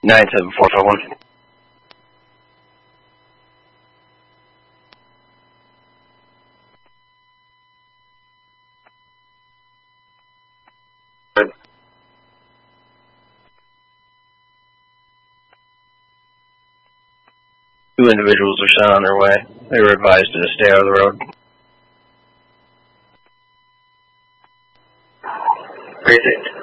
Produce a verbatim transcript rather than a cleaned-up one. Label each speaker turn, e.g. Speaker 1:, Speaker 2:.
Speaker 1: nine seven four five one. Two individuals are sent on their way. They were advised to stay out of the road.
Speaker 2: Precinct.